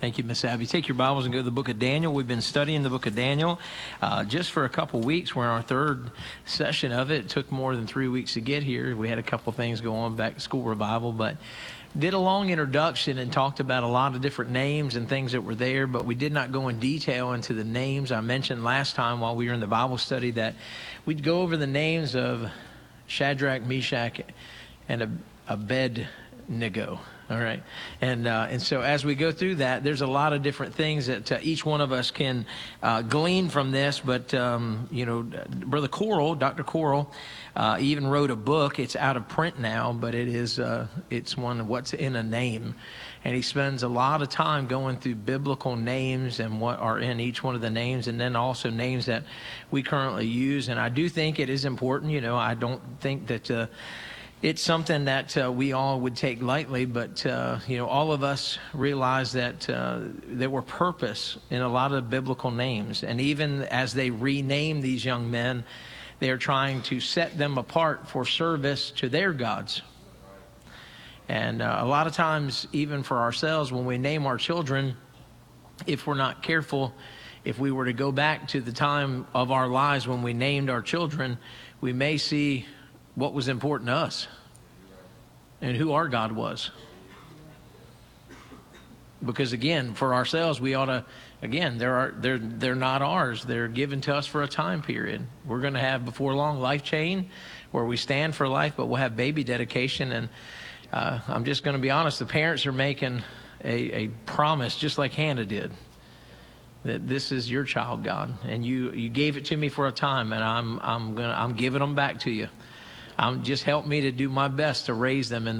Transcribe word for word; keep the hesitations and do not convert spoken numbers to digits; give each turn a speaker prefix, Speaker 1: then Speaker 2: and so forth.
Speaker 1: Thank you, Miss Abby. Take your Bibles and go to the book of Daniel. We've been studying the book of Daniel uh, just for a couple weeks. We're in our third session of it. It took more than three weeks to get here. We had a couple things go on, back to school revival, but did a long introduction and talked about a lot of different names and things that were there, but we did not go in detail into the names. I mentioned last time while we were in the Bible study that we'd go over the names of Shadrach, Meshach, and Abednego. All right. And uh, and so as we go through that, there's a lot of different things that uh, each one of us can uh, glean from this. But, um, you know, Brother Coral, Doctor Coral, uh, even wrote a book. It's out of print now, but it is uh, it's one, What's in a Name? And he spends a lot of time going through biblical names and what are in each one of the names, and then also names that we currently use. And I do think it is important. You know, I don't think that uh, it's something that uh, we all would take lightly, but, uh, you know, all of us realize that uh, there were purpose in a lot of biblical names. And even as they rename these young men, they are trying to set them apart for service to their gods. And uh, a lot of times, even for ourselves, when we name our children, if we're not careful, if we were to go back to the time of our lives when we named our children, we may see what was important to us and who our God was. Because again, for ourselves, we ought to, again, they're, our, they're, they're not ours. They're given to us for a time period. We're going to have before long life chain where we stand for life, but we'll have baby dedication. And uh, I'm just going to be honest, the parents are making a, a promise just like Hannah did. That this is your child, God, and you, you gave it to me for a time, and I'm I'm gonna I'm giving them back to you. Um, just help me to do my best to raise them in